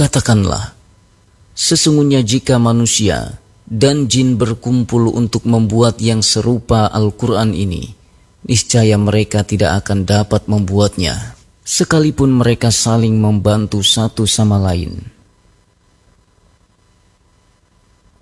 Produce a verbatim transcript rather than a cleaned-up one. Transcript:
Katakanlah, sesungguhnya jika manusia dan jin berkumpul untuk membuat yang serupa Al-Quran ini, niscaya mereka tidak akan dapat membuatnya, sekalipun mereka saling membantu satu sama lain.